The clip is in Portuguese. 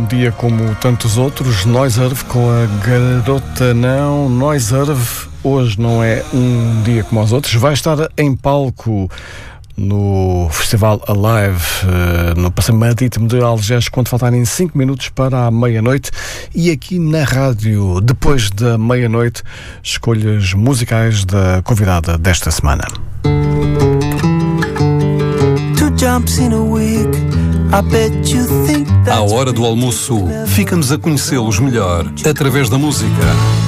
dia como tantos outros. Noiserve com a Garota Não. Noiserve hoje não é um dia como os outros. Vai estar em palco no Festival Alive, no Passeio Marítimo de Algés, quando faltarem 5 minutos para a meia-noite. E aqui na rádio, depois da meia-noite, escolhas musicais da convidada desta semana. À hora do almoço, fica-nos a conhecê-los melhor através da música.